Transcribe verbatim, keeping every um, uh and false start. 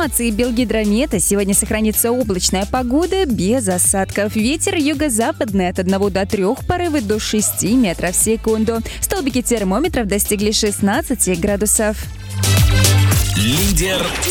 информации Белгидромета сегодня сохранится облачная погода без осадков. Ветер юго-западный от одного до трёх, порывы до шести метров в секунду. Столбики термометров достигли шестнадцати градусов. Лидер